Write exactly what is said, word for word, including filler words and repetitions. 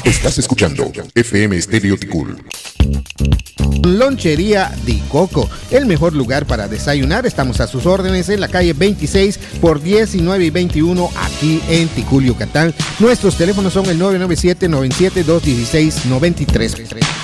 Estás escuchando F M Estéreo Ticul. Lonchería Di Coco, el mejor lugar para desayunar. Estamos a sus órdenes en la calle veintiséis por diecinueve y veintiuno aquí en Ticul, Yucatán. Nuestros teléfonos son el nueve nueve siete, nueve siete dos, uno seis nueve tres.